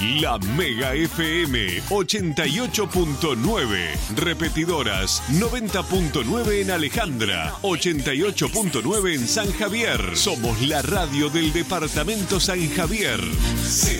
La Mega FM 88.9. Repetidoras 90.9 en Alejandra, 88.9 en San Javier. Somos la radio del departamento San Javier. Sí.